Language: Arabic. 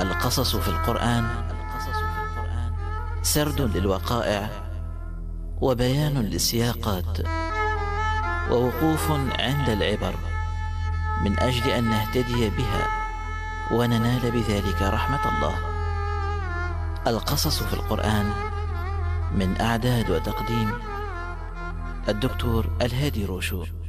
القصص في القرآن سرد للوقائع وبيان للسياقات ووقوف عند العبر من أجل أن نهتدي بها وننال بذلك رحمة الله. القصص في القرآن من إعداد وتقديم الدكتور الهادي روشو.